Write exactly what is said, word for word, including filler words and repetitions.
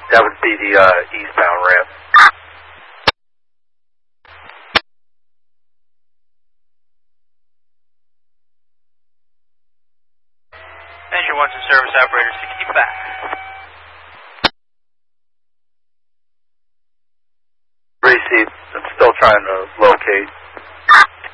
That would be the uh, eastbound ramp. Engine one to service operator sixty-five. Receive. I'm still trying to locate